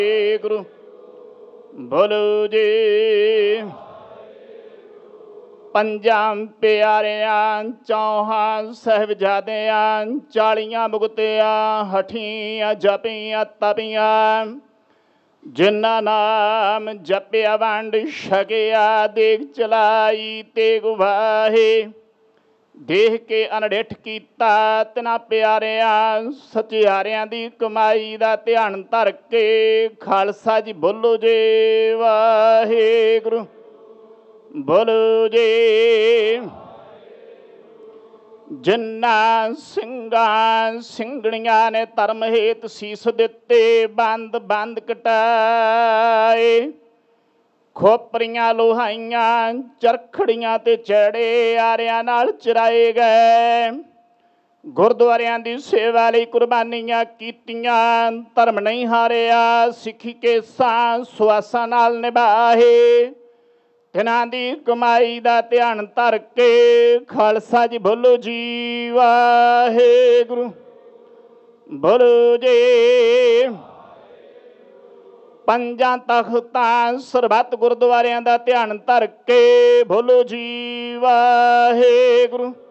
ਗੁਰੂ ਬੋਲੋ ਜੀ। ਪੰਜਾਂ ਪਿਆਰਿਆਂ ਚੌਹਾਂ ਸਾਹਿਬਜ਼ਾਦਿਆਂ 40 ਮੁਕਤਿਆਂ ਹਠੀਆਂ ਜਪੀਆਂ ਤਪੀਆਂ, ਜਿਨ੍ਹਾਂ ਨਾਮ ਜਪਿਆ ਵੰਡ ਛਕਿਆ, ਦੇਗ ਚਲਾਈ ਤੇਗ ਵਾਹੇ। ਦੇਖ ਕੇ ਅਣਡਿੱਠ ਕੀਤਾ ਤਿਨਾਂ ਪਿਆਰਿਆਂ ਸਚਿਆਰਿਆਂ ਦੀ ਕਮਾਈ ਦਾ ਧਿਆਨ ਧਰ ਕੇ, ਖਾਲਸਾ ਜੀ ਬੋਲੋ ਜੀ ਵਾਹਿਗੁਰੂ ਬੋਲੋ ਜੀ। ਜਿਨ੍ਹਾਂ ਸਿੰਘਾਂ ਸਿੰਘਣੀਆਂ ਨੇ ਧਰਮ ਹੇਤ ਸੀਸ ਦਿੱਤੇ, ਬੰਦ ਬੰਦ ਕਟਾਏ, ਖੋਪਰੀਆਂ ਲੋਹਾਈਆਂ ਚਰਖੜੀਆਂ ਤੇ ਚੜੇ ਆਰਿਆਂ ਨਾਲ ਚਰਾਏ ਗਏ। ਗੁਰਦੁਆਰਿਆਂ ਦੀ ਸੇਵਾ ਲਈ ਕੁਰਬਾਨੀਆਂ ਕੀਤੀਆਂ, ਧਰਮ ਨਹੀਂ ਹਾਰਿਆ, ਸਿੱਖੀ ਕੇਸਾਂ ਸੁਆਸਾਂ ਨਾਲ ਨਿਭਾਏ। ਤਿਨਾਂ ਦੀ ਕਮਾਈ ਦਾ ਧਿਆਨ ਧਰ ਕੇ, ਖਾਲਸਾ ਜੀ ਬੋਲੋ ਜੀ ਵਾਹਿਗੁਰੂ ਬੋਲੋ ਜੀ। ਪੰਜਾਂ ਤਖਤਾਂ ਸਰਬੱਤ ਗੁਰਦੁਆਰਿਆਂ ਦਾ ਧਿਆਨ ਧਰ ਕੇ, ਬੋਲੋ ਜੀ ਵਾਹਿਗੁਰੂ